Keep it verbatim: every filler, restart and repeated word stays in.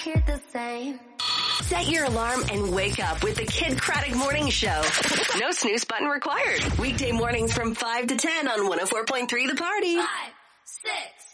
hear the same. Set your alarm and wake up with the Kid Craddock Morning Show. No snooze button required. Weekday mornings from five to ten on one oh four point three The Party. Five, six,